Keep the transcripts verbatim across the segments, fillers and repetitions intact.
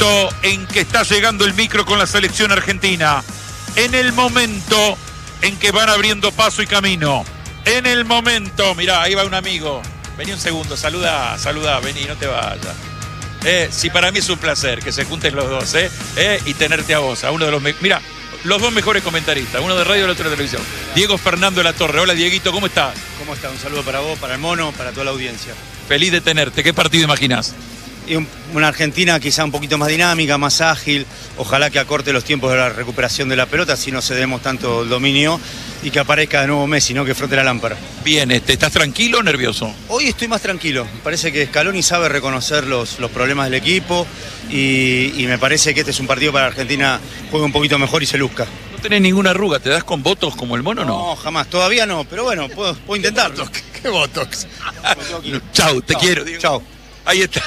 momento en que está llegando el micro con la selección argentina, en el momento en que van abriendo paso y camino, en el momento, mirá, ahí va un amigo, vení un segundo, saluda, saluda, vení, no te vayas. Eh, sí, para mí es un placer que se junten los dos, eh, eh y tenerte a vos, a uno de los, me- mira, los dos mejores comentaristas, uno de radio y el otro de televisión. Diego Fernando Latorre. Hola, Dieguito, ¿cómo estás? ¿Cómo está? Un saludo para vos, para el mono, para toda la audiencia. Feliz de tenerte. ¿Qué partido imaginás? Y un- una Argentina quizá un poquito más dinámica, más ágil, ojalá que acorte los tiempos de la recuperación de la pelota, así no cedemos tanto el dominio y que aparezca de nuevo Messi, ¿no? Que frote la lámpara. Bien, este, ¿estás tranquilo o nervioso? Hoy estoy más tranquilo, me parece que Scaloni sabe reconocer los, los problemas del equipo y, y me parece que este es un partido para Argentina juegue un poquito mejor y se luzca. No tenés ninguna arruga, ¿te das con votos como el mono o no? No, jamás, todavía no, pero bueno, puedo, puedo intentarlo. ¿Qué votos? Chau, te Chau, quiero, Diego. chau. Ahí está.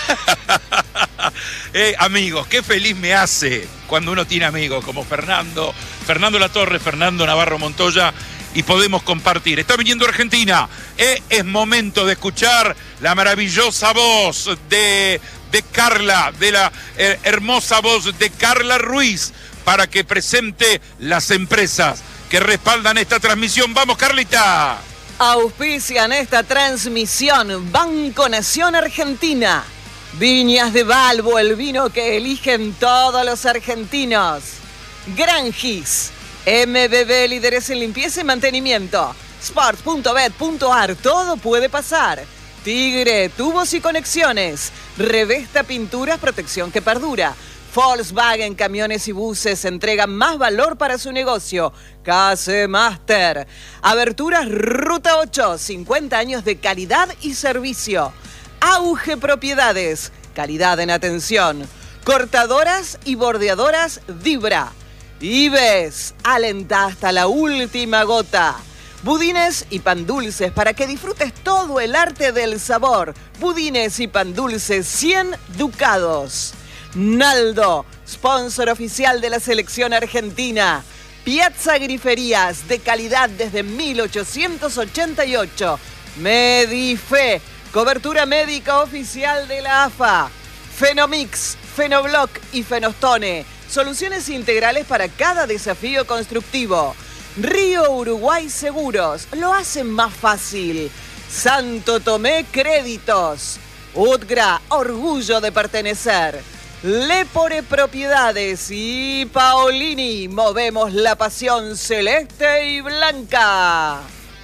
eh, amigos, qué feliz me hace cuando uno tiene amigos como Fernando, Fernando Latorre, Fernando Navarro Montoya, y podemos compartir. Está viniendo Argentina. Eh, es momento de escuchar la maravillosa voz de, de Carla, de la eh, hermosa voz de Carla Ruiz, para que presente las empresas que respaldan esta transmisión. ¡Vamos, Carlita! Auspician esta transmisión Banco Nación Argentina. Viñas de Balbo, el vino que eligen todos los argentinos. Gran Gis. M B B, líderes en limpieza y mantenimiento. Sport punto bet punto ar, todo puede pasar. Tigre, tubos y conexiones. Revesta Pinturas, protección que perdura. Volkswagen, camiones y buses entregan más valor para su negocio. K C Master. Aberturas Ruta ocho, cincuenta años de calidad y servicio. Auge Propiedades, calidad en atención. Cortadoras y bordeadoras Dibra. Ives, alenta hasta la última gota. Budines y pan dulces para que disfrutes todo el arte del sabor. Budines y pan dulces, cien ducados. Naldo, sponsor oficial de la selección argentina. Piazza Griferías, de calidad desde mil ochocientos ochenta y ocho. Medife, cobertura médica oficial de la A F A. Fenomix, Fenobloc y Fenostone, soluciones integrales para cada desafío constructivo. Río Uruguay Seguros, lo hacen más fácil. Santo Tomé Créditos. Utgra, orgullo de pertenecer. Lepore Propiedades y Paolini, movemos la pasión celeste y blanca.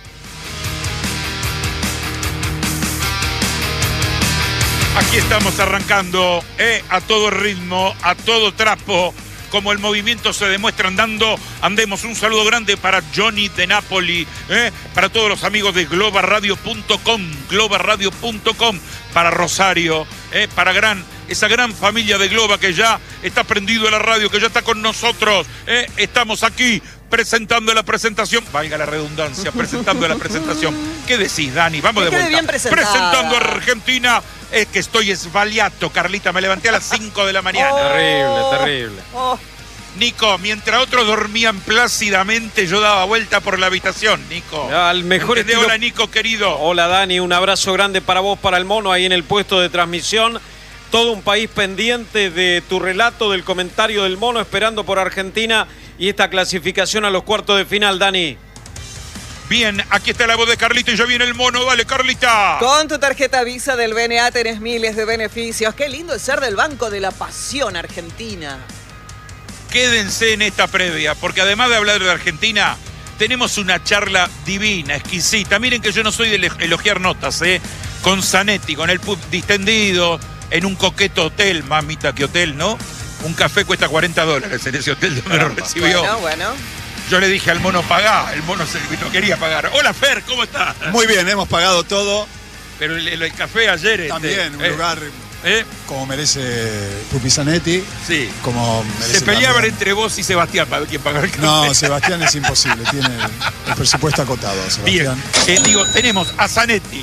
Aquí estamos arrancando eh, a todo ritmo, a todo trapo, como el movimiento se demuestra andando. Andemos, un saludo grande para Johnny de Napoli, eh, para todos los amigos de globa radio punto com, globa radio punto com, para Rosario, eh, para gran, esa gran familia de Globa que ya está prendido en la radio, que ya está con nosotros. Eh, estamos aquí presentando la presentación, valga la redundancia, presentando la presentación. ¿Qué decís, Dani? Vamos de Que quede vuelta. bien presentada. Presentando a Argentina. Es que estoy esbaliato, Carlita. Me levanté a las cinco de la mañana. Oh. Terrible, terrible. Oh, Nico, mientras otros dormían plácidamente, yo daba vuelta por la habitación, Nico. Al mejor ¿Entendés? estilo- Hola, Nico, querido. Hola Dani, un abrazo grande para vos, para el mono, ahí en el puesto de transmisión. Todo un país pendiente de tu relato, del comentario del mono, esperando por Argentina y esta clasificación a los cuartos de final, Dani. Bien, aquí está la voz de Carlita y ya viene el mono. Dale, Carlita. con tu tarjeta Visa del B N A tenés miles de beneficios. Qué lindo es ser del Banco de la Pasión Argentina. Quédense en esta previa, porque además de hablar de Argentina, tenemos una charla divina, exquisita. Miren que yo no soy de elo- elogiar notas, ¿eh? Con Zanetti, con el pub distendido, en un coqueto hotel, mamita, que hotel, ¿no? Un café cuesta cuarenta dólares en ese hotel donde nos recibió. Bueno, bueno. Yo le dije al mono pagá, el mono se, no quería pagar. Hola, Fer, ¿cómo estás? Muy bien, hemos pagado todo. Pero el, el- el café ayer... También, este, un eh, lugar ¿eh? como merece Pupi Zanetti. Sí. Como merece Se peleaban también. entre vos y Sebastián para ver quién pagaba el café. No, Sebastián es imposible, tiene el, el presupuesto acotado, Bien, Sebastián. eh, digo, tenemos a Zanetti,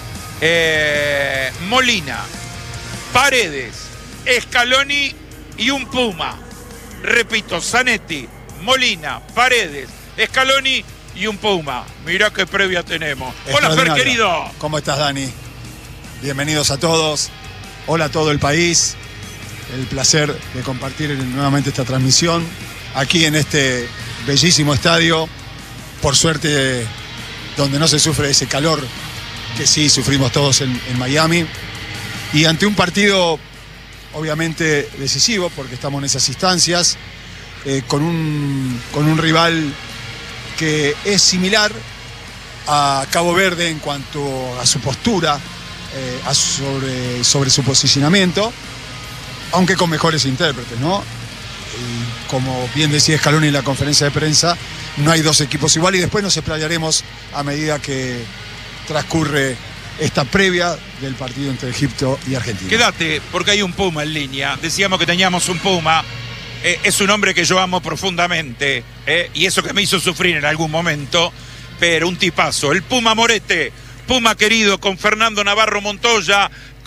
eh, Molina, Paredes, Scaloni y un Puma. Repito, Zanetti, Molina, Paredes, Scaloni y un Puma. Mirá qué previa tenemos. Hola, Fer, Extraordinario. querido. ¿Cómo estás, Dani? Bienvenidos a todos. Hola a todo el país. el placer de compartir nuevamente esta transmisión aquí en este bellísimo estadio, por suerte donde no se sufre ese calor que sí sufrimos todos en, en Miami, y ante un partido obviamente decisivo porque estamos en esas instancias, eh, con, un, con un rival que es similar a Cabo Verde en cuanto a su postura, eh, a sobre, sobre su posicionamiento, aunque con mejores intérpretes, ¿no? Y como bien decía Scaloni en la conferencia de prensa, no hay dos equipos iguales, y después nos explayaremos a medida que transcurre esta previa del partido entre Egipto y Argentina. Quédate, porque hay un Puma en línea. Decíamos que teníamos un Puma. Eh, es un hombre que yo amo profundamente, eh, y eso que me hizo sufrir en algún momento, pero un tipazo. El Puma Morete, Puma querido, con Fernando Navarro Montoya,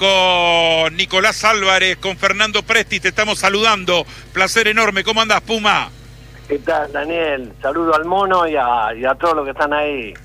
con Nicolás Álvarez, con Fernando Presti, te estamos saludando. Placer enorme. ¿Cómo andás, Puma? ¿Qué tal, Daniel? Saludo al mono y a, y a todos los que están ahí.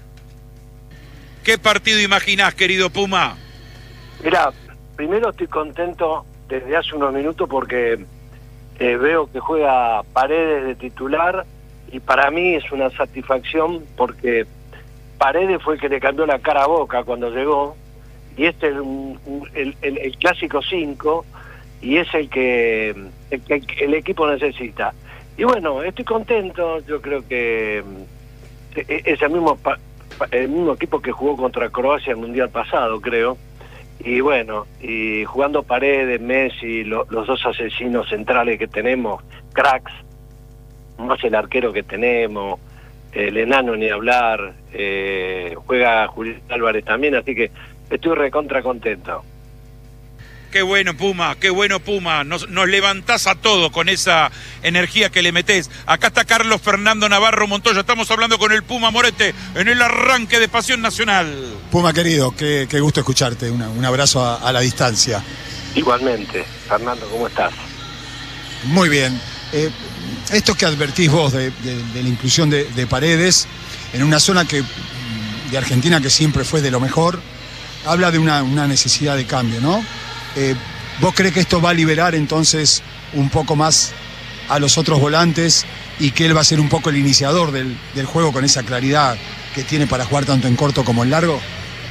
¿Qué partido imaginás, querido Puma? Mirá, primero estoy contento desde hace unos minutos porque eh, veo que juega Paredes de titular, y para mí es una satisfacción porque Paredes fue el que le cambió la cara a Boca cuando llegó, y este es un, un, el, el, el clásico cinco, y es el que el, el, el equipo necesita. Y bueno, estoy contento. Yo creo que es el mismo, el mismo equipo que jugó contra Croacia el Mundial pasado, creo. Y bueno, y jugando Paredes, Messi, lo, los dos asesinos centrales que tenemos, cracks, más el arquero que tenemos, el enano ni hablar, eh, juega Julián Álvarez también, así que estoy recontra contento. Qué bueno, Puma, qué bueno, Puma. Nos, nos levantás a todos con esa energía que le metés. Acá está Carlos Fernando Navarro Montoya. Estamos hablando con el Puma Morete en el arranque de Pasión Nacional. Puma querido, qué, qué gusto escucharte. Una, un abrazo a, a la distancia. Igualmente. Fernando, ¿cómo estás? Muy bien. Eh, esto que advertís vos de, de, de la inclusión de, de Paredes en una zona que de Argentina que siempre fue de lo mejor, habla de una, una necesidad de cambio, ¿no? Eh, ¿Vos crees que esto va a liberar entonces un poco más a los otros volantes y que él va a ser un poco el iniciador del, del juego con esa claridad que tiene para jugar tanto en corto como en largo?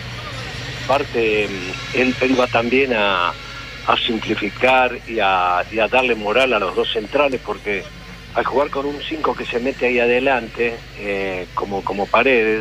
Aparte, él, él va también a, a simplificar y a, y a darle moral a los dos centrales, porque al jugar con un cinco que se mete ahí adelante, eh, como, como Paredes,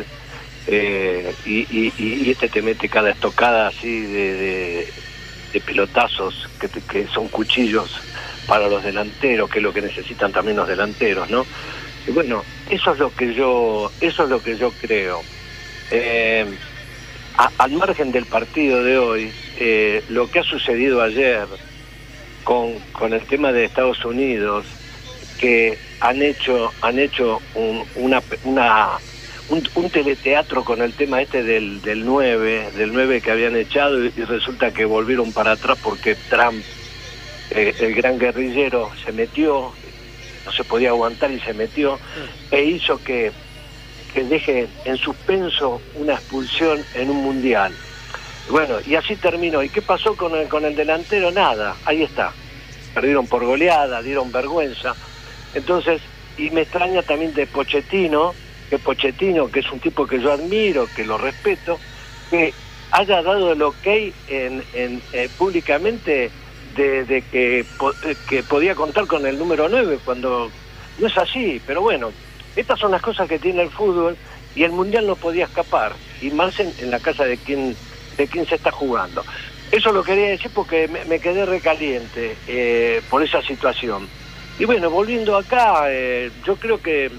eh, y, y, y este te mete cada estocada así de... de de pelotazos que, que son cuchillos para los delanteros, que es lo que necesitan también los delanteros, ¿no? Y bueno, eso es lo que yo eso es lo que yo creo. Eh, a, al margen del partido de hoy, eh, lo que ha sucedido ayer con, con el tema de Estados Unidos, que han hecho han hecho un, una una Un, un teleteatro con el tema este del, del nueve, del nueve que habían echado, y, y resulta que volvieron para atrás porque Trump, eh, el gran guerrillero, se metió, no se podía aguantar y se metió, sí. E hizo que, que deje en suspenso una expulsión en un mundial. Bueno, y así terminó. ¿Y qué pasó con el, con el delantero? Nada, ahí está. Perdieron por goleada, dieron vergüenza. Entonces, y me extraña también de Pochettino, que Pochettino, que es un tipo que yo admiro, que lo respeto, que haya dado el ok en, en, eh, públicamente de, de que, po, que podía contar con el número nueve, cuando no es así. Pero bueno, estas son las cosas que tiene el fútbol, y el Mundial no podía escapar, y más en, en la casa de quien, de quien se está jugando. Eso lo quería decir porque me, me quedé recaliente eh, por esa situación. Y bueno, volviendo acá, eh, yo creo que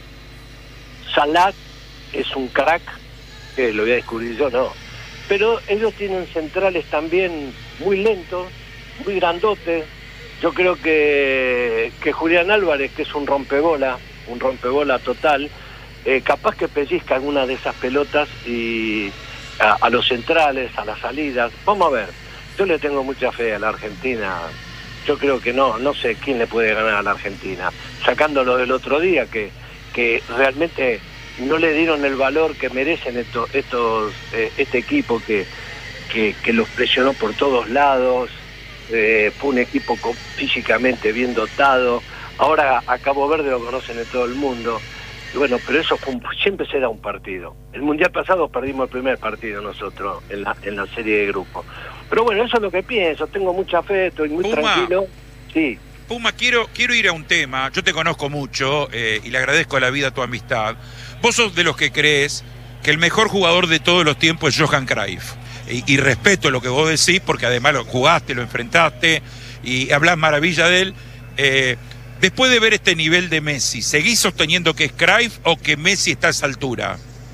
Salah es un crack, que lo voy a descubrir yo, no. Pero ellos tienen centrales también muy lentos, muy grandotes. Yo creo que, que Julián Álvarez, que es un rompebola, un rompebola total, eh, capaz que pellizca alguna de esas pelotas y a, a los centrales, a las salidas. Vamos a ver, yo le tengo mucha fe a la Argentina. Yo creo que no, no sé quién le puede ganar a la Argentina. Sacándolo del otro día, que que realmente no le dieron el valor que merecen estos, estos eh, este equipo que, que, que los presionó por todos lados, eh, fue un equipo con, físicamente bien dotado. Ahora a Cabo Verde lo conocen en todo el mundo. Y bueno, pero eso fue un, siempre se da un partido. El Mundial pasado perdimos el primer partido nosotros en la, en la serie de grupos. Pero bueno, eso es lo que pienso. Tengo mucha fe, estoy muy Puma. tranquilo. Sí. Puma, quiero, quiero ir a un tema. Yo te conozco mucho eh, y le agradezco a la vida tu amistad. Vos sos de los que crees que el mejor jugador de todos los tiempos es Johan Cruyff. Y, y respeto lo que vos decís porque además lo jugaste, lo enfrentaste y hablas maravilla de él. Eh, después de ver este nivel de Messi, ¿seguís sosteniendo que es Cruyff o que Messi está a esa altura?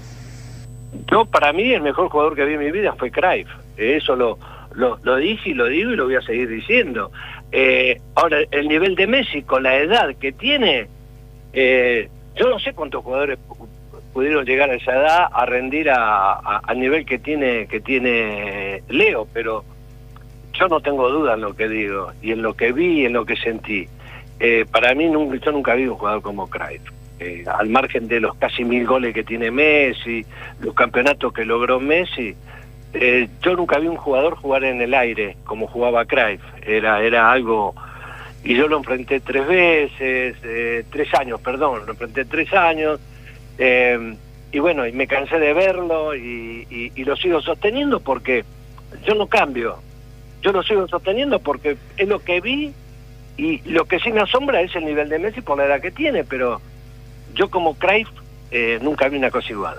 Yo, para mí, el mejor jugador que vi en mi vida fue Cruyff. Eso lo, lo, lo dije y lo digo y lo voy a seguir diciendo. Eh, ahora, el nivel de Messi con la edad que tiene, eh, yo no sé cuántos jugadores pudieron llegar a esa edad a rendir a, a, al nivel que tiene que tiene Leo, pero yo no tengo duda en lo que digo y en lo que vi y en lo que sentí. Eh, para mí nunca, yo nunca vi un jugador como Cruyff. Eh, al margen de los casi mil goles que tiene Messi, los campeonatos que logró Messi, eh, yo nunca vi un jugador jugar en el aire como jugaba Cruyff. Era, era algo... Y yo lo enfrenté tres veces, eh, tres años, perdón, lo enfrenté tres años, eh, y bueno, y me cansé de verlo y, y, y lo sigo sosteniendo porque yo no cambio. Yo lo sigo sosteniendo porque es lo que vi y lo que sí me asombra es el nivel de Messi por la edad que tiene, pero yo como Cruyff eh, nunca vi una cosa igual.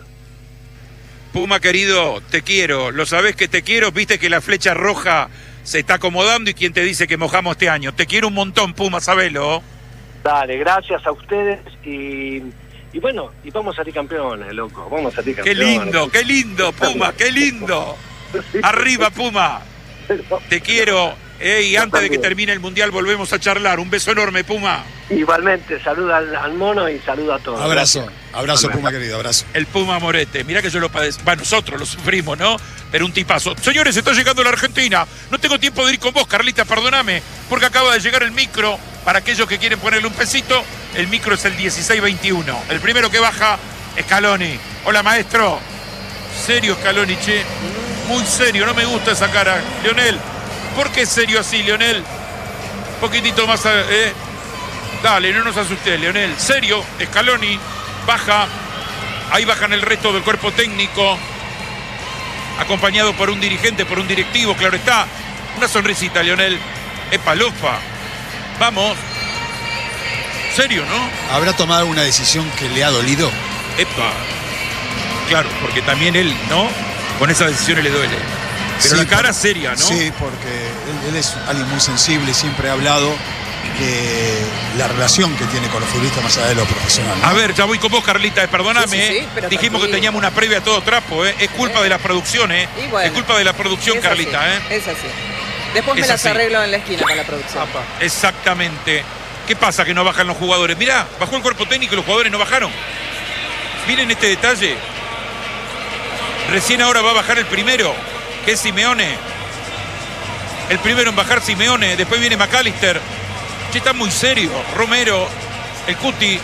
Puma, querido, te quiero. Lo sabés que te quiero. Viste que la flecha roja se está acomodando y quién te dice que mojamos este año. Te quiero un montón, Puma, sabelo. Dale, gracias a ustedes y, y bueno, y vamos a salir campeones, loco. Vamos a salir Qué campeones. lindo, qué lindo, Puma, qué lindo. Arriba, Puma. Te quiero. Eh, y antes de que termine el Mundial volvemos a charlar. Un beso enorme, Puma. Igualmente, saluda al, al mono y saluda a todos. Abrazo, Gracias. abrazo Puma querido, abrazo. El Puma Morete. Mirá que yo lo padezco. Bueno, nosotros lo sufrimos, ¿no? Pero un tipazo. Señores, está llegando la Argentina. No tengo tiempo de ir con vos, Carlita, perdóname, porque acaba de llegar el micro. Para aquellos que quieren ponerle un pesito, el micro es el dieciséis veintiuno. El primero que baja, Scaloni. Hola, maestro. Serio, Scaloni, che. Muy serio, no me gusta esa cara. Leonel, ¿por qué serio así, Leonel? Un poquitito más, eh. Dale, no nos asustes, Leonel. Serio, Scaloni baja. Ahí bajan el resto del cuerpo técnico. Acompañado por un dirigente, por un directivo, claro está. Una sonrisita, Leonel. Epa, lofa. Vamos. Serio, ¿no? ¿Habrá tomado una decisión que le ha dolido? Epa. Claro, porque también él, ¿no? Con esa decisión le duele. Pero Sí, la cara por- seria, ¿no? Sí, porque él, él es alguien muy sensible, siempre ha hablado de la relación que tiene con los futbolistas más allá de lo profesional, ¿no? A ver, ya voy con vos, Carlita, eh, perdóname. Sí, sí, sí, eh. pero Dijimos tranquilo. que teníamos una previa a todo trapo, ¿eh? Es culpa Eh. de la producción, ¿eh? Y bueno, es culpa de la producción, es así, Carlita, ¿eh? Es así. Después me Es las así. arreglo en la esquina con la producción. Exactamente. ¿Qué pasa que no bajan los jugadores? Mirá, bajó el cuerpo técnico y los jugadores no bajaron. Miren este detalle. Recién ahora va a bajar el primero, que es Simeone. El primero en bajar Simeone, después viene McAllister. Che, está muy serio. Romero, el Cuti.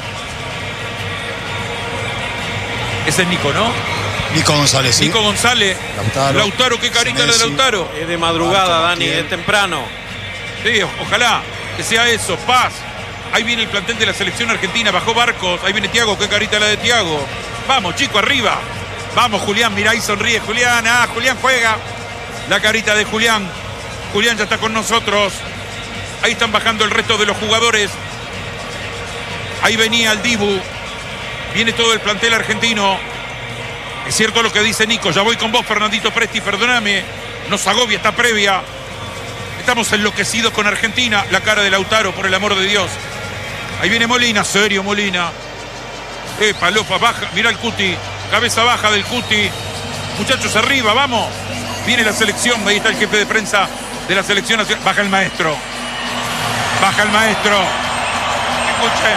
Ese es Nico, ¿no? Nico González, ¿sí? Nico González. Lautaro. Lautaro, qué carita la de Messi. Lautaro. Es de madrugada, Marco Dani, Montiel. es temprano. Sí, ojalá que sea eso, paz. Ahí viene el plantel de la selección argentina, bajó Barcos, ahí viene Thiago, qué carita la de Thiago. Vamos, chico, arriba. Vamos, Julián, mirá, ahí sonríe Julián. Ah, Julián juega. La carita de Julián. Julián ya está con nosotros. Ahí están bajando el resto de los jugadores. Ahí venía el Dibu. Viene todo el plantel argentino. Es cierto lo que dice Nico. Ya voy con vos, Fernandito Presti, perdóname. Nos agobia esta previa. Estamos enloquecidos con Argentina. La cara de Lautaro, por el amor de Dios. Ahí viene Molina, serio Molina. Eh, Palopa, baja. Mira el Cuti. Cabeza baja del Cuti. Muchachos, arriba, vamos. Viene la selección. Ahí está el jefe de prensa de la selección nacional. Baja el maestro. Baja el maestro. Escuchen.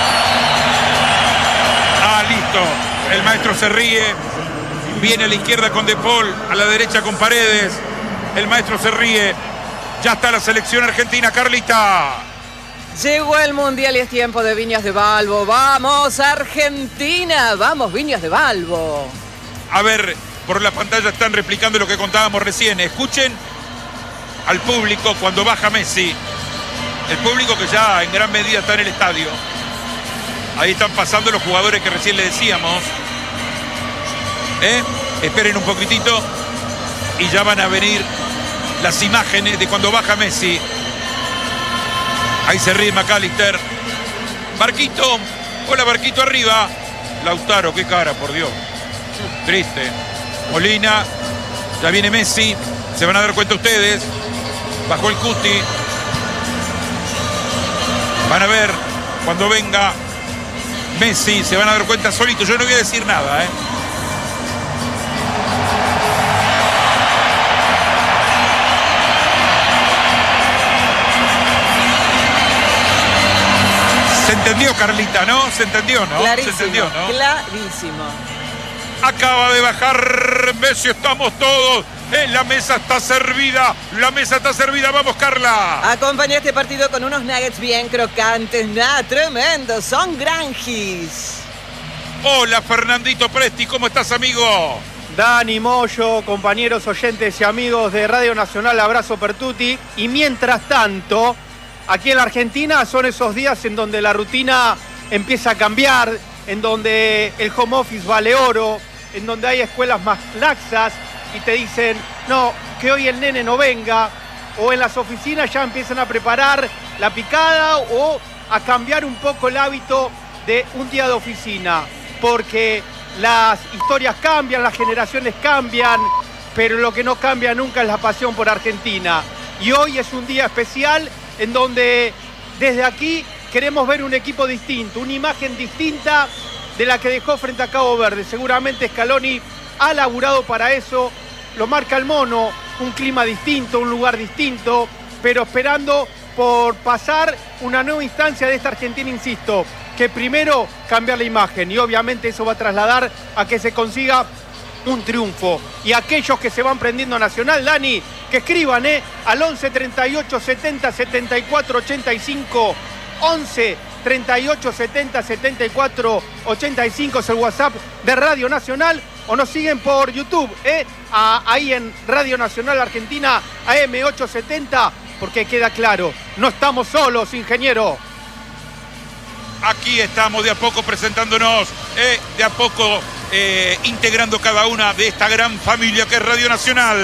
Ah, listo. El maestro se ríe. Viene a la izquierda con De Paul. A la derecha con Paredes. El maestro se ríe. Ya está la selección argentina, Carlita. Llegó el Mundial y es tiempo de Viñas de Balbo. ¡Vamos, Argentina! ¡Vamos, Viñas de Balbo! A ver, por la pantalla están replicando lo que contábamos recién. Escuchen al público cuando baja Messi. El público que ya en gran medida está en el estadio. Ahí están pasando los jugadores que recién le decíamos. ¿Eh? Esperen un poquitito y ya van a venir las imágenes de cuando baja Messi. Ahí se ríe McAllister. Barquito. Hola, Barquito arriba. Lautaro, qué cara, por Dios. Triste. Molina. Ya viene Messi. Se van a dar cuenta ustedes. Bajó el Cuti. Van a ver cuando venga Messi. Se van a dar cuenta solito. Yo no voy a decir nada, ¿eh? Se entendió, Carlita, ¿no? Se entendió, ¿no? Clarísimo, Se entendió, ¿no? Clarísimo. Acaba de bajar Messi, estamos todos. Eh, la mesa está servida, la mesa está servida. Vamos, Carla. Acompaña este partido con unos nuggets bien crocantes. Nada, tremendos. Son Granjis. Hola, Fernandito Presti, ¿cómo estás, amigo? Dani, Moyo, compañeros oyentes y amigos de Radio Nacional, abrazo per tutti. Y mientras tanto, aquí en la Argentina son esos días en donde la rutina empieza a cambiar, en donde el home office vale oro, en donde hay escuelas más laxas y te dicen, no, que hoy el nene no venga, o en las oficinas ya empiezan a preparar la picada o a cambiar un poco el hábito de un día de oficina, porque las historias cambian, las generaciones cambian, pero lo que no cambia nunca es la pasión por Argentina. Y hoy es un día especial en donde desde aquí queremos ver un equipo distinto, una imagen distinta de la que dejó frente a Cabo Verde. Seguramente Scaloni ha laburado para eso, lo marca el mono, un clima distinto, un lugar distinto, pero esperando por pasar una nueva instancia de esta Argentina, insisto, que primero cambiar la imagen y obviamente eso va a trasladar a que se consiga un triunfo. Y aquellos que se van prendiendo a Nacional, Dani, que escriban, ¿eh? Al once treinta y ocho setenta setenta y cuatro ochenta y cinco, once treinta y ocho setenta setenta y cuatro ochenta y cinco es el WhatsApp de Radio Nacional, o nos siguen por YouTube, ¿eh? A, ahí en Radio Nacional Argentina, A M ochocientos setenta, porque queda claro, no estamos solos, ingeniero. Aquí estamos de a poco presentándonos, eh, de a poco eh, integrando cada una de esta gran familia que es Radio Nacional.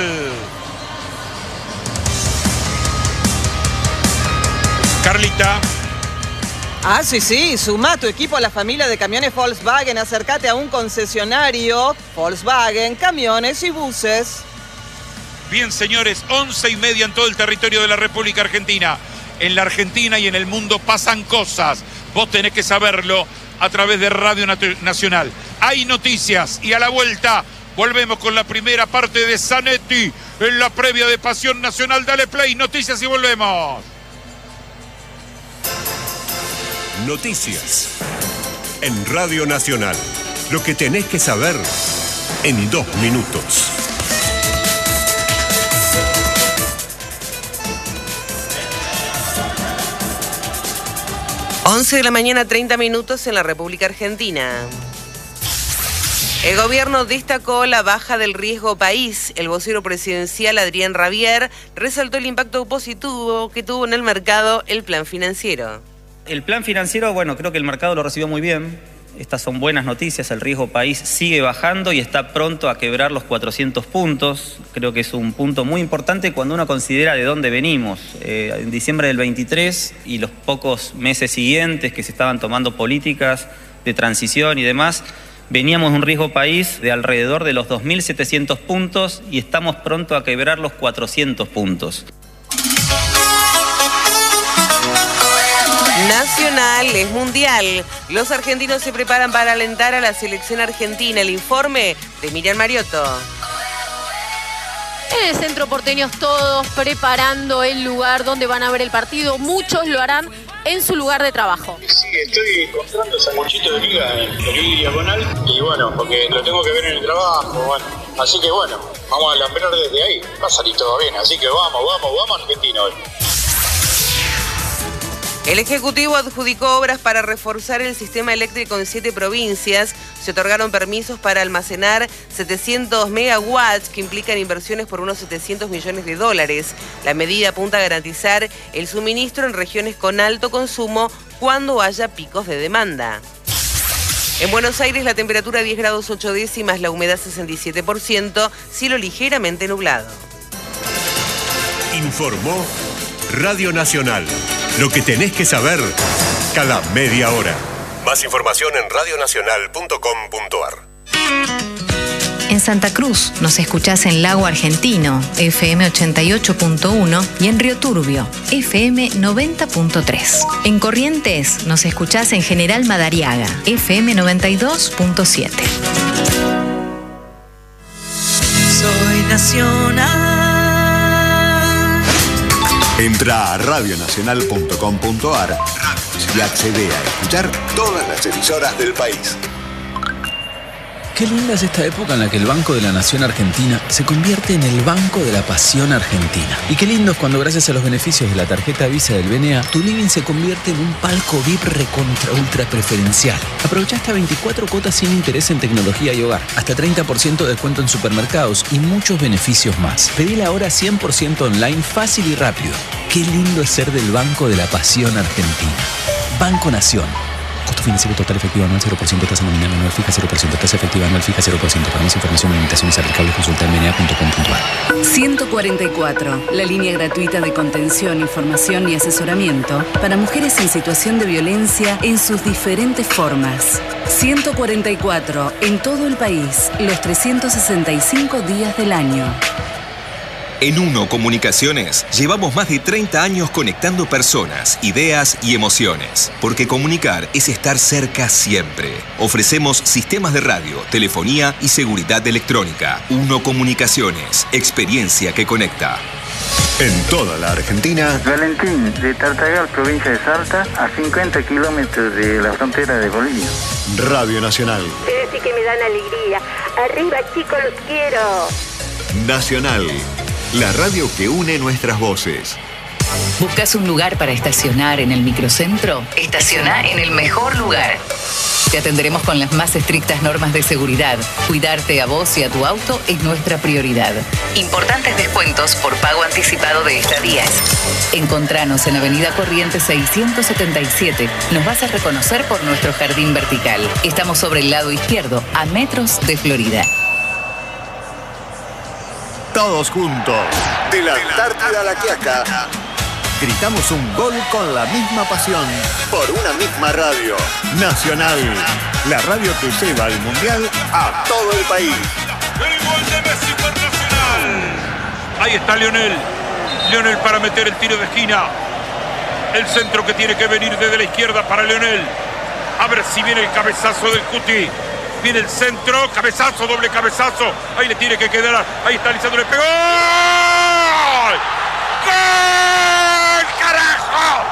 Carlita. Ah, sí, sí, suma tu equipo a la familia de camiones Volkswagen, acércate a un concesionario Volkswagen, camiones y buses. Bien, señores, once y media en todo el territorio de la República Argentina. En la Argentina y en el mundo pasan cosas. Vos tenés que saberlo a través de Radio Nacional. Hay noticias y a la vuelta volvemos con la primera parte de Zanetti en la previa de Pasión Nacional. Dale play, noticias y volvemos. Noticias en Radio Nacional. Lo que tenés que saber en dos minutos. once de la mañana, treinta minutos en la República Argentina. El gobierno destacó la baja del riesgo país. El vocero presidencial Adrián Rabier resaltó el impacto positivo que tuvo en el mercado el plan financiero. El plan financiero, bueno, creo que el mercado lo recibió muy bien. Estas son buenas noticias. El riesgo país sigue bajando y está pronto a quebrar los cuatrocientos puntos. Creo que es un punto muy importante cuando uno considera de dónde venimos. Eh, en diciembre del veintitrés y los pocos meses siguientes que se estaban tomando políticas de transición y demás, veníamos de un riesgo país de alrededor de los dos mil setecientos puntos y estamos pronto a quebrar los cuatrocientos puntos. Nacional es mundial. Los argentinos se preparan para alentar a la selección argentina. El informe de Miriam Mariotto. En el centro porteños todos preparando el lugar donde van a ver el partido. Muchos lo harán en su lugar de trabajo. Sí, estoy comprando sanguchito de liga en Bolivia Diagonal y bueno, porque lo tengo que ver en el trabajo, bueno. Así que bueno, vamos a lambrar desde ahí. Va a salir todo bien, así que vamos, vamos, vamos Argentina hoy. El Ejecutivo adjudicó obras para reforzar el sistema eléctrico en siete provincias. Se otorgaron permisos para almacenar setecientos megawatts que implican inversiones por unos setecientos millones de dólares. La medida apunta a garantizar el suministro en regiones con alto consumo cuando haya picos de demanda. En Buenos Aires la temperatura diez grados ocho décimas, la humedad sesenta y siete por ciento, cielo ligeramente nublado. Informó Radio Nacional. Lo que tenés que saber cada media hora. Más información en radio nacional punto com punto a r. En Santa Cruz nos escuchás en Lago Argentino, F M ochenta y ocho punto uno, y en Río Turbio, F M noventa punto tres. En Corrientes nos escuchás en General Madariaga, F M noventa y dos punto siete. Soy nacional. Entra a radio nacional punto com punto a r y accede a escuchar todas las emisoras del país. Qué linda es esta época en la que el Banco de la Nación Argentina se convierte en el Banco de la Pasión Argentina. Y qué lindo es cuando, gracias a los beneficios de la tarjeta Visa del B N A, tu living se convierte en un palco V I P recontra ultra preferencial. Aprovecha hasta veinticuatro cuotas sin interés en tecnología y hogar, hasta treinta por ciento de descuento en supermercados y muchos beneficios más. Pedila ahora cien por ciento online, fácil y rápido. Qué lindo es ser del Banco de la Pasión Argentina. Banco Nación. Costo financiero total efectivo anual cero por ciento, tasa nominal anual fija cero por ciento, tasa efectiva anual fija cero por ciento. Para más información y limitaciones aplicables consulta en b n a punto com punto a r. ciento cuarenta y cuatro, la línea gratuita de contención, información y asesoramiento para mujeres en situación de violencia en sus diferentes formas. ciento cuarenta y cuatro, en todo el país, los trescientos sesenta y cinco días del año. En Uno Comunicaciones llevamos más de treinta años conectando personas, ideas y emociones. Porque comunicar es estar cerca siempre. Ofrecemos sistemas de radio, telefonía y seguridad electrónica. Uno Comunicaciones, experiencia que conecta. En toda la Argentina, Valentín, de Tartagal, provincia de Salta, a cincuenta kilómetros de la frontera de Bolivia. Radio Nacional. Pero sí que me dan alegría. Arriba, chicos, los quiero. Nacional. La radio que une nuestras voces. ¿Buscas un lugar para estacionar en el microcentro? Estaciona en el mejor lugar. Te atenderemos con las más estrictas normas de seguridad. Cuidarte a vos y a tu auto es nuestra prioridad. Importantes descuentos por pago anticipado de estadías. Encontranos en Avenida Corrientes seiscientos setenta y siete. Nos vas a reconocer por nuestro jardín vertical. Estamos sobre el lado izquierdo, a metros de Florida. Todos juntos, de la Antártida a la Quiaca, gritamos un gol con la misma pasión, por una misma radio. Nacional, la radio que lleva el Mundial a todo el país. El gol de Messi por Nacional. Ahí está Lionel. Lionel para meter el tiro de esquina. El centro que tiene que venir desde la izquierda para Lionel. A ver si viene el cabezazo del Cuti. Viene el centro, cabezazo, doble cabezazo. Ahí le tiene que quedar. Ahí está Lisandro, le pegó. ¡Gol! ¡Gol! ¡Carajo!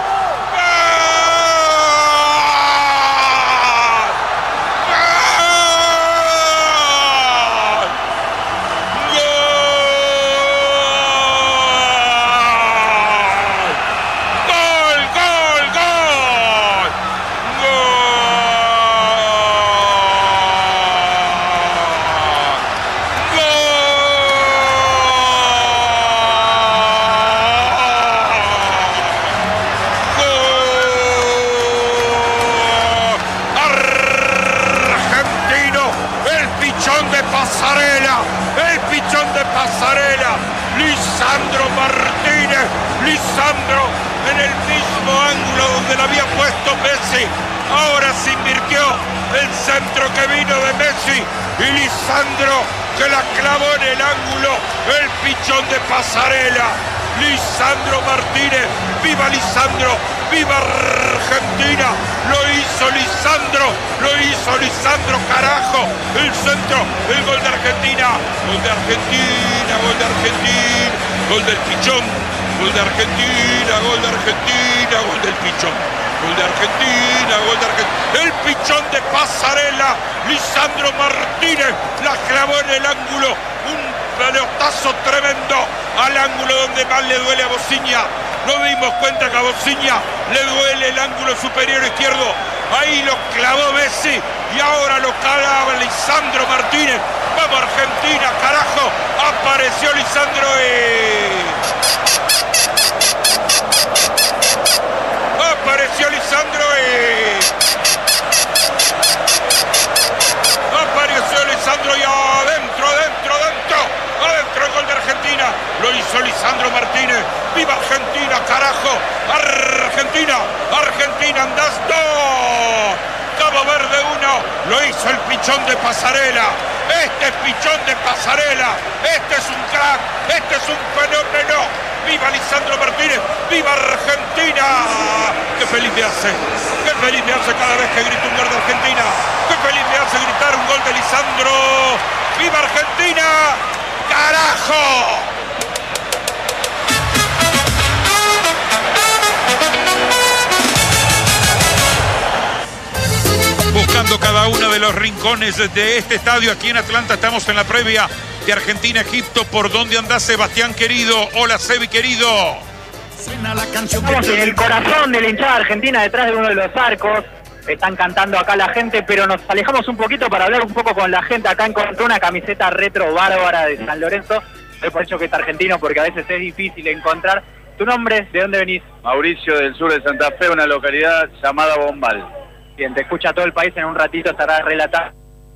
Lisandro Martínez, Lisandro en el mismo ángulo donde lo había puesto Messi, ahora se invirtió el centro que vino de Messi y Lisandro que la clavó en el ángulo, el pichón de Pasarela, Lisandro Martínez, viva Lisandro, viva Argentina, lo hizo Lisandro, lo hizo Lisandro, carajo, el centro, el gol de Argentina, gol de Argentina, gol de Argentina, gol del pichón, gol de Argentina, gol de Argentina, gol del pichón, gol de Argentina, gol de Argentina, el pichón de Pasarela, Lisandro Martínez, la clavó en el ángulo, un pelotazo tremendo al ángulo donde más le duele a Bociña. Nos dimos cuenta que a Bociña Le duele el ángulo superior izquierdo. Ahí lo clavó Messi. Y ahora lo calaba Lisandro Martínez. Vamos Argentina, carajo. Apareció Lisandro y... Apareció Lisandro y... Apareció Lisandro y adentro, adentro, adentro. Adentro el gol de Argentina. Lo hizo Lisandro Martínez. ¡Viva Argentina, carajo! Argentina, Argentina, andás dos. Cabo Verde uno. Lo hizo el pichón de Pasarela. Este es pichón de Pasarela. Este es un crack. Este es un fenómeno. ¡Viva Lisandro Martínez! ¡Viva Argentina! ¡Qué feliz me hace! ¡Qué feliz me hace cada vez que grito un gol de Argentina! ¡Qué feliz me hace gritar un gol de Lisandro! ¡Viva Argentina! ¡Carajo! Buscando cada uno de los rincones de este estadio aquí en Atlanta. Estamos en la previa de Argentina-Egipto. ¿Por dónde andás, Sebastián querido? Hola, Sebi querido. Estamos en el corazón de la hinchada argentina, detrás de uno de los arcos. Están cantando acá la gente, pero nos alejamos un poquito para hablar un poco con la gente. Acá encontré una camiseta retro bárbara de San Lorenzo. Doy por hecho que es argentino porque a veces es difícil encontrar. ¿Tu nombre? ¿De dónde venís? Mauricio, del sur de Santa Fe, una localidad llamada Bombal. Bien, te escucha todo el país, en un ratito estará relatando.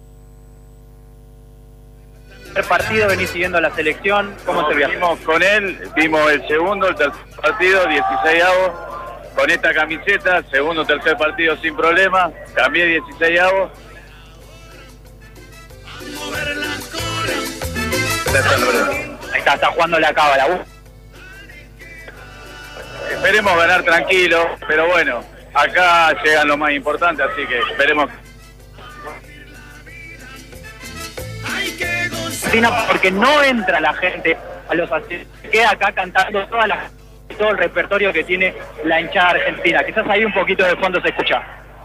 El partido, venís siguiendo la selección, ¿cómo no, se viaja? Vimos con él, vimos el segundo, el tercer partido, dieciseisavo, con esta camiseta, segundo, tercer partido sin problema, cambié dieciseisavo. Ahí está, está jugando la cábala. Uh. Esperemos ganar tranquilo, pero bueno, acá llegan lo más importante, así que esperemos. Porque no entra la gente a los asientos, se queda acá cantando toda la, todo el repertorio que tiene la hinchada argentina. Quizás ahí un poquito de fondo se escucha.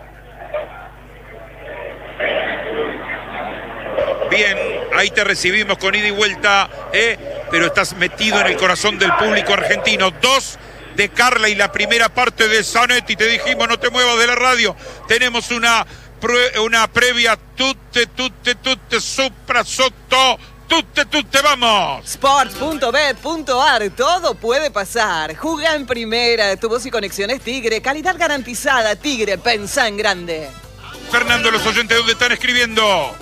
Bien, ahí te recibimos con ida y vuelta, ¿eh? Pero estás metido en el corazón del público argentino. Dos de Carla y la primera parte de Zanetti. Te dijimos, no te muevas de la radio. Tenemos una, una previa tutte, tutte, tutte, supra, sotto, tutte, tutte, vamos. Sports punto bet punto ar, todo puede pasar. Juga en primera, tu voz y conexiones Tigre, calidad garantizada. Tigre, pensá en grande. Fernando, los oyentes, ¿dónde están escribiendo?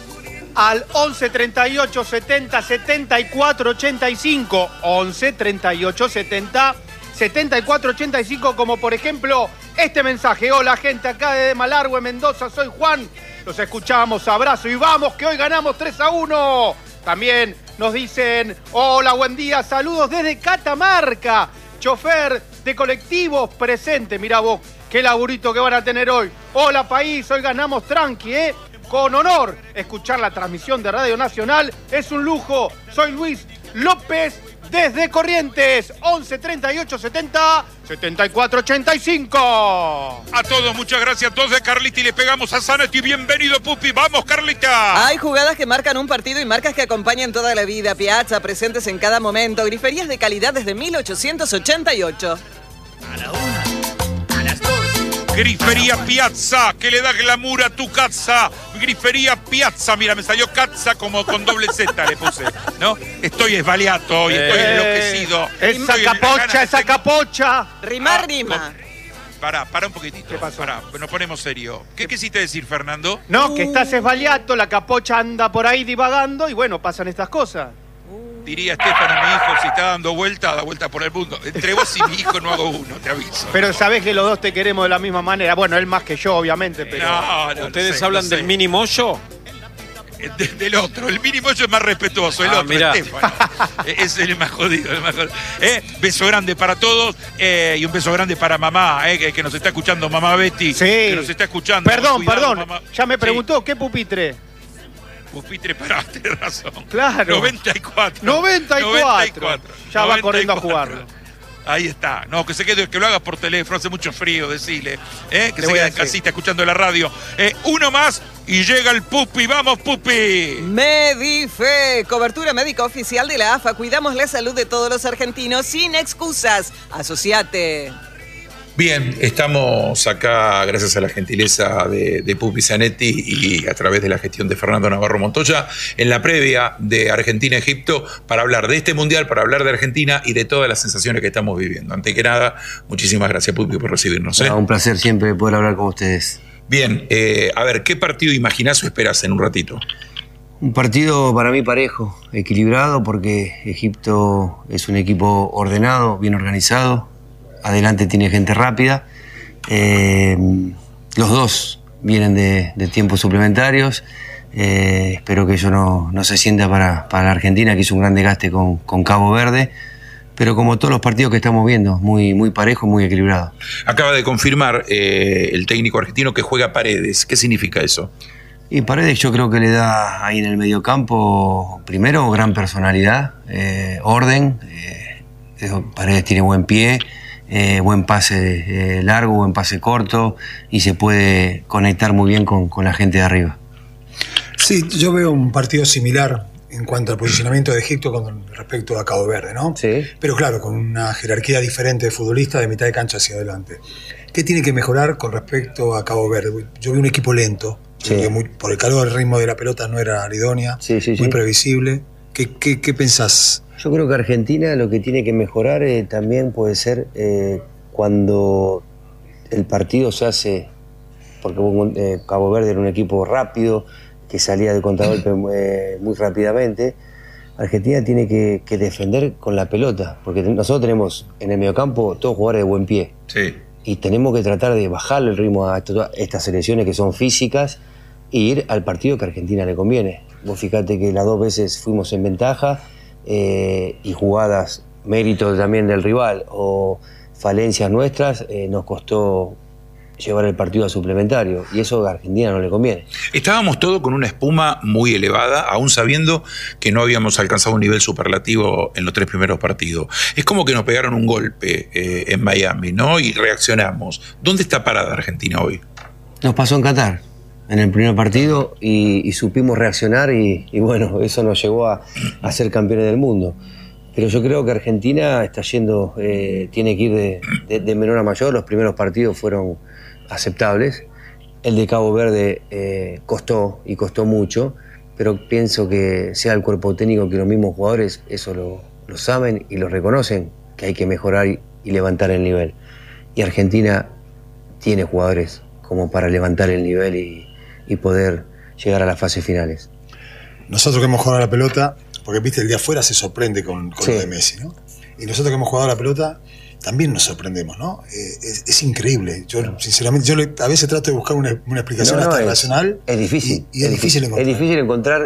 Al once treinta y ocho setenta setenta y cuatro ochenta y cinco. once treinta y ocho setenta setenta y cuatro ochenta y cinco, como por ejemplo este mensaje. Hola gente, acá de Malargüe, Mendoza, soy Juan. Los escuchamos, abrazo y vamos que hoy ganamos tres a uno. También nos dicen, hola, buen día, saludos desde Catamarca. Chofer de colectivos presente, mirá vos, qué laburito que van a tener hoy. Hola país, hoy ganamos tranqui, ¿eh? Con honor, escuchar la transmisión de Radio Nacional es un lujo. Soy Luis López desde Corrientes, once treinta y ocho setenta setenta y cuatro ochenta y cinco. A todos, muchas gracias. Dos de Carlita y le pegamos a Zanetti. Bienvenido, Pupi. Vamos, Carlita. Hay jugadas que marcan un partido y marcas que acompañan toda la vida. Piazza, presentes en cada momento. Griferías de calidad desde mil ochocientos ochenta y ocho. A la una, a las dos. Grifería Piazza, que le da glamour a tu casa. Grifería Piazza, mira, me salió Cazza como con doble Z le puse, ¿no? Estoy esbaleato y estoy Eh, enloquecido. Esa Estoy- capocha, ganas esa de- capocha. Rima, Ah, rima. Pará, pará un poquitito. ¿Qué pasó? Pará, nos ponemos serio. ¿Qué quisiste decir, Fernando? No, que estás esbaliato, la capocha anda por ahí divagando y bueno, pasan estas cosas. Diría Estefano, mi hijo, si está dando vuelta, da vuelta por el mundo. Entre vos y mi hijo no hago uno, te aviso. Pero sabés que los dos te queremos de la misma manera. Bueno, él más que yo, obviamente, pero... No, no, ¿Ustedes no sé, hablan no sé. del mini mollo? De- del otro, el mínimo es más respetuoso, el Ah, otro, mirá. Estefano. Es el más jodido, el más jodido. Eh, beso grande para todos eh, y un beso grande para mamá, eh, que, que nos está escuchando, mamá Betty. Sí. Que nos está escuchando. Perdón, Cuidado, perdón. mamá. Ya me Sí. preguntó, ¿qué pupitre? Pupitre, pará, tenés razón. Claro. noventa y cuatro. noventa y cuatro. noventa y cuatro. Ya va noventa y corriendo a cuatro. jugarlo. Ahí está. No, que se quede, que lo haga por teléfono, hace mucho frío, decile. ¿eh? Que Le se voy a quede en decir. casita escuchando la radio. Eh, uno más y llega el Pupi. ¡Vamos, Pupi! Medife, cobertura médica oficial de la A F A. Cuidamos la salud de todos los argentinos sin excusas. Asociate. Bien, estamos acá gracias a la gentileza de, de Pupi Zanetti y a través de la gestión de Fernando Navarro Montoya en la previa de Argentina-Egipto para hablar de este Mundial, para hablar de Argentina y de todas las sensaciones que estamos viviendo. Antes que nada, muchísimas gracias, Pupi, por recibirnos. ¿eh? Ah, un placer siempre poder hablar con ustedes. Bien, eh, a ver, ¿qué partido imaginás o esperás en un ratito? Un partido para mí parejo, equilibrado, porque Egipto es un equipo ordenado, bien organizado. Adelante tiene gente rápida. Eh, los dos vienen de, de tiempos suplementarios. Eh, espero que eso no, no se sienta para, para la Argentina, que hizo un gran desgaste con, con Cabo Verde. Pero como todos los partidos que estamos viendo, muy, muy parejo, muy equilibrado. Acaba de confirmar eh, el técnico argentino que juega Paredes. ¿Qué significa eso? Y Paredes yo creo que le da ahí en el mediocampo, primero, gran personalidad, eh, orden. Eh, Paredes tiene buen pie. Eh, buen pase eh, largo, buen pase corto y se puede conectar muy bien con, con la gente de arriba. Sí, yo veo un partido similar en cuanto al posicionamiento de Egipto con respecto a Cabo Verde, ¿no? Sí. Pero claro, con una jerarquía diferente de futbolistas de mitad de cancha hacia adelante. ¿Qué tiene que mejorar con respecto a Cabo Verde? Yo vi un equipo lento, sí. muy, por el calor, el ritmo de la pelota no era idónea, sí, sí, muy sí. previsible. ¿Qué, qué, qué pensás? Yo creo que Argentina lo que tiene que mejorar eh, también puede ser eh, cuando el partido se hace, porque eh, Cabo Verde era un equipo rápido, que salía de contragolpe eh, muy rápidamente. Argentina tiene que, que defender con la pelota, porque nosotros tenemos en el mediocampo todos jugadores de buen pie. Sí. Y tenemos que tratar de bajarle el ritmo a esto, estas selecciones que son físicas e ir al partido que a Argentina le conviene. Vos fíjate que las dos veces fuimos en ventaja, Eh, y jugadas, méritos también del rival o falencias nuestras, eh, nos costó llevar el partido a suplementario y eso a Argentina no le conviene. Estábamos todos con una espuma muy elevada, aún sabiendo que no habíamos alcanzado un nivel superlativo en los tres primeros partidos. Es como que nos pegaron un golpe eh, en Miami, ¿no? Y reaccionamos. ¿Dónde está parada Argentina hoy? Nos pasó en Qatar. En el primer partido y, y supimos reaccionar y, y bueno, eso nos llevó a, a ser campeones del mundo. Pero yo creo que Argentina está yendo, eh, tiene que ir de, de, de menor a mayor. Los primeros partidos fueron aceptables. El de Cabo Verde eh, costó y costó mucho, pero pienso que sea el cuerpo técnico que los mismos jugadores eso lo, lo saben y lo reconocen, que hay que mejorar y, y levantar el nivel. Y Argentina tiene jugadores como para levantar el nivel y y poder llegar a las fases finales. Nosotros que hemos jugado a la pelota, porque viste, el de afuera se sorprende con, con sí. lo de Messi, ¿no? Y nosotros que hemos jugado a la pelota también nos sorprendemos, ¿no? Eh, es, es increíble. Yo, sinceramente, yo le, a veces trato de buscar una, una explicación no, no, hasta es, racional. Es difícil. Y, y es, es difícil encontrar. Es difícil encontrar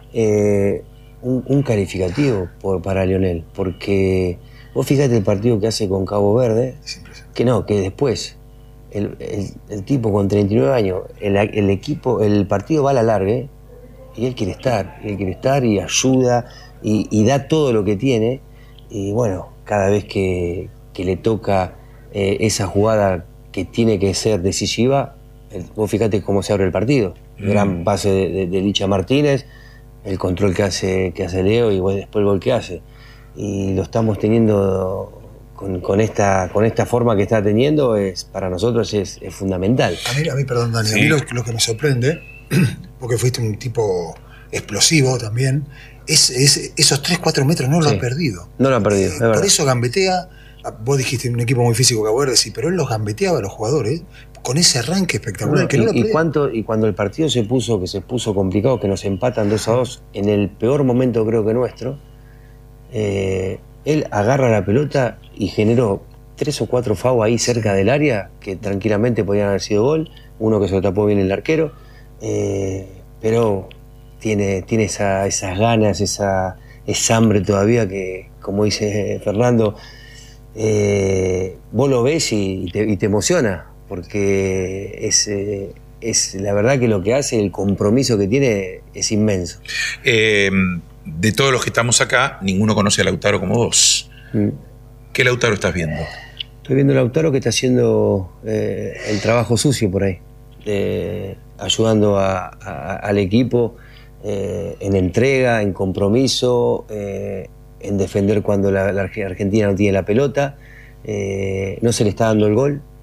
eh, un, un calificativo por, para Lionel, porque vos fíjate el partido que hace con Cabo Verde, que no, que después El, el, el tipo con treinta y nueve años, el, el equipo, el partido va a la larga y él quiere estar, y él quiere estar y ayuda y, y da todo lo que tiene y bueno, cada vez que, que le toca eh, esa jugada que tiene que ser decisiva, el, vos fíjate cómo se abre el partido, mm. gran pase de, de, de Licha Martínez, el control que hace, que hace Leo y bueno, después el gol que hace y lo estamos teniendo Con, con, esta, con esta forma que está teniendo, es, para nosotros es, es fundamental. A mí, a mí, perdón, Dani, sí. a mí lo, lo que me sorprende, porque fuiste un tipo explosivo también, es, es esos tres cuatro metros no sí. lo han perdido. No lo han perdido, eh, Por eso gambetea, vos dijiste un equipo muy físico que Verde, sí, pero él los gambeteaba a los jugadores con ese arranque espectacular. No, que y, no lo y, cuánto, y cuando el partido se puso, que se puso complicado, que nos empatan dos a dos, en el peor momento creo que nuestro, eh, él agarra la pelota y generó tres o cuatro fouls ahí cerca del área que tranquilamente podían haber sido gol, uno que se lo tapó bien el arquero, eh, pero tiene, tiene esa, esas ganas, esa, esa hambre todavía que, como dice Fernando, eh, vos lo ves y, y, te, y te emociona, porque es, eh, es la verdad que lo que hace, el compromiso que tiene es inmenso. Eh... De todos los que estamos acá, ninguno conoce a Lautaro como vos. Mm. ¿Qué Lautaro estás viendo? Estoy viendo a Lautaro que está haciendo eh, el trabajo sucio por ahí, eh, ayudando a, a, al equipo eh, en entrega, en compromiso, eh, en defender cuando la, la Argentina no tiene la pelota. Eh, no se le está dando el gol,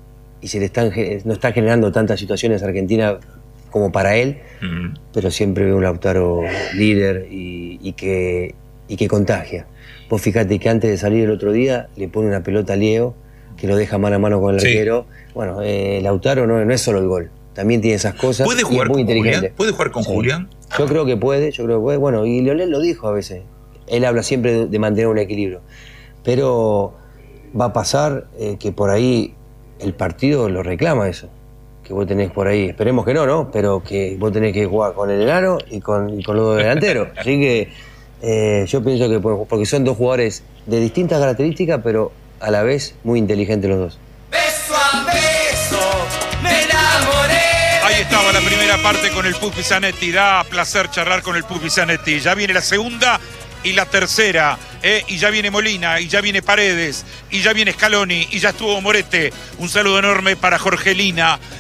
y se le están, no está generando tantas situaciones a Argentina como para él, mm. pero siempre veo un Lautaro líder y, y, que, y que contagia. Vos fijate que antes de salir el otro día le pone una pelota a Leo, que lo deja mano a mano con el sí. arquero. Bueno, eh, Lautaro no, no es solo el gol, también tiene esas cosas. ¿Puede jugar muy con inteligente. Julián? ¿Puede jugar con sí. Julián? Yo creo que puede, yo creo que puede. Bueno, y Lionel lo dijo a veces. Él habla siempre de, de mantener un equilibrio. Pero va a pasar eh, que por ahí el partido lo reclama eso. Que vos tenés por ahí, esperemos que no, ¿no? Pero que vos tenés que jugar con el enano y con, y con los delanteros. Así que eh, yo pienso que por, porque son dos jugadores de distintas características, pero a la vez muy inteligentes los dos. Beso a beso, me enamoré. Ahí estaba la primera parte con el Pupi Zanetti. Da placer charlar con el Pupi Zanetti. Ya viene la segunda y la tercera, ¿eh? Y ya viene Molina, y ya viene Paredes, y ya viene Scaloni, y ya estuvo Morete. Un saludo enorme para Jorgelina.